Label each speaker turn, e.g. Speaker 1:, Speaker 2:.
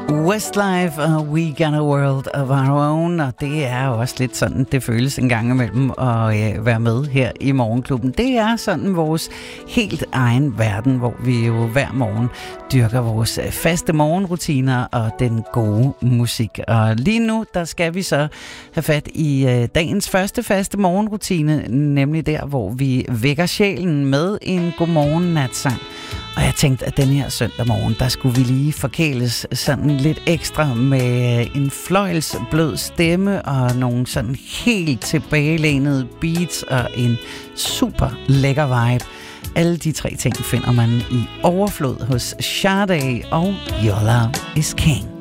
Speaker 1: Westlife og We Got a World of Our Own, og det er jo også lidt sådan, det føles en gang imellem at være med her i Morgenklubben. Det er sådan vores helt egen verden, hvor vi jo hver morgen dyrker vores faste morgenrutiner og den gode musik. Og lige nu, der skal vi så have fat i dagens første faste morgenrutine, nemlig der, hvor vi vækker sjælen med en godmorgen-natsang. Og jeg tænkte, at den her søndag morgen, der skulle vi lige forkæles sådan lidt ekstra med en fløjelsblød stemme og nogle sådan helt tilbagelænede beats og en super lækker vibe. Alle de tre ting finder man i overflod hos Sade og Your Love is King.